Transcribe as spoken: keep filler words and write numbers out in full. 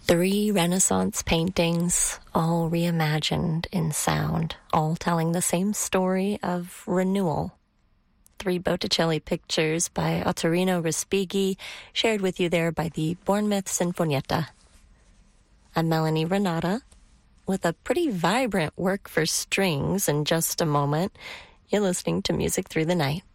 Three Renaissance paintings, all reimagined in sound, all telling the same story of renewal. Three Botticelli pictures by Ottorino Respighi, shared with you there by the Bournemouth Sinfonietta. I'm Melanie Renata, with a pretty vibrant work for strings in just a moment. You're listening to Music Through the Night.